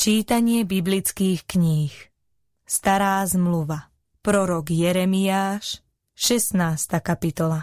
Čítanie biblických kníh. Stará zmluva. Prorok Jeremiáš, 16. kapitola.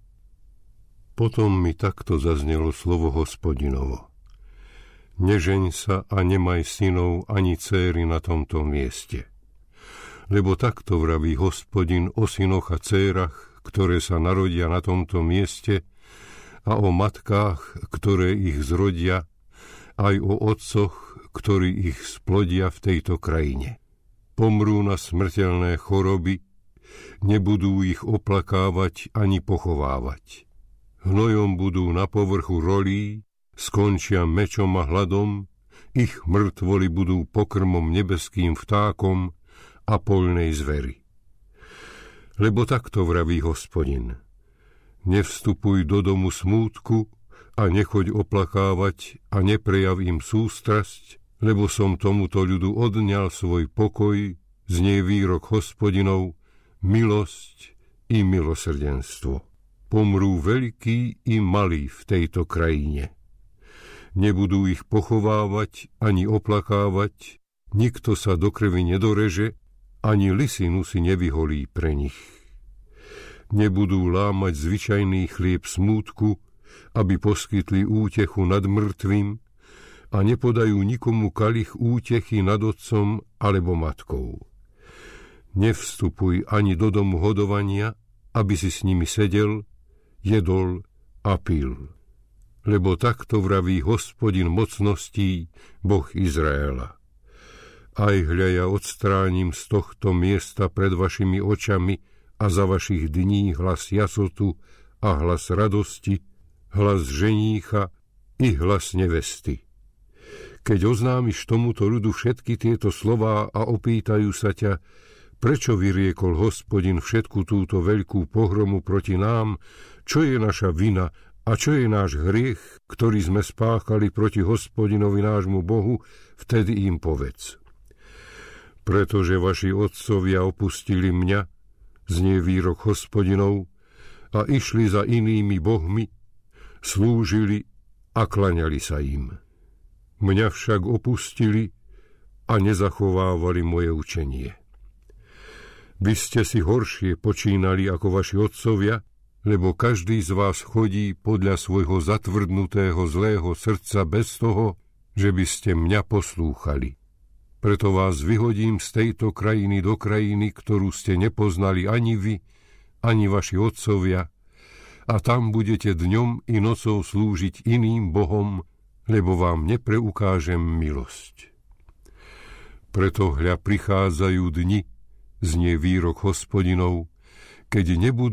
Potom mi takto zaznelo slovo Hospodinovo. Nežeň sa a nemaj synov ani céry na tomto mieste. Lebo takto vraví Hospodin o synoch a cérach, ktoré sa narodia na tomto mieste, a o matkách, ktoré ich zrodia, aj o otcoch, ktorí ich splodia v tejto krajine. Pomrú na smrteľné choroby, nebudú ich oplakávať ani pochovávať. Hnojom budú na povrchu rolí, skončia mečom a hladom, ich mŕtvoly budú pokrmom nebeským vtákom a poľnej zveri. Lebo takto vraví Hospodin. Nevstupuj do domu smútku a nechoď oplakávať a neprejav im sústrasť, lebo som tomuto ľudu odňal svoj pokoj, znie výrok Hospodinov, milosť i milosrdenstvo. Pomrú veľkí i malí v tejto krajine. Nebudú ich pochovávať ani oplakávať, nikto sa do krvi nedoreže, ani lisinu si nevyholí pre nich. Nebudú lámať zvyčajný chlieb smútku, aby poskytli útechu nad mŕtvým, a nepodajú nikomu kalich útechy nad otcom alebo matkou. Nevstupuj ani do domu hodovania, aby si s nimi sedel, jedol a pil. Lebo takto vraví Hospodin mocností, Boh Izraela. Aj hľa, ja odstránim z tohto miesta pred vašimi očami a za vašich dní hlas jasotu a hlas radosti, hlas ženícha i hlas nevesty. Keď oznámiš tomuto ľudu všetky tieto slová a opýtajú sa ťa, prečo vyriekol Hospodin všetku túto veľkú pohromu proti nám, čo je naša vina a čo je náš hriech, ktorý sme spáchali proti Hospodinovi nášmu Bohu, vtedy im povedz. Pretože vaši otcovia opustili mňa, znie výrok Hospodinov, a išli za inými bohmi, slúžili a klaňali sa im. Mňa však opustili a nezachovávali moje učenie. Vy ste si horšie počínali ako vaši otcovia, lebo každý z vás chodí podľa svojho zatvrdnutého zlého srdca bez toho, že by ste mňa poslúchali. Preto vás vyhodím z tejto krajiny do krajiny, ktorú ste nepoznali ani vy, ani vaši otcovia, a tam budete dňom i nocou slúžiť iným bohom, lebo vám nepreukážem milosť. Preto hľa prichádzajú dni, znie výrok Hospodinov, keď nebudú